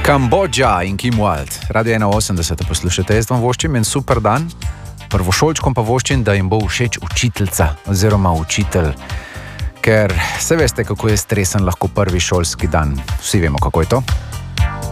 Kambodža in Kim Wilde, Radio 81 poslušate, jaz vam voščim en super dan, prvošolčkom pa voščim, da jim bo všeč učiteljica oziroma učitelj, ker se veste, kako je stresen lahko prvi šolski dan, vsi vemo, kako je to.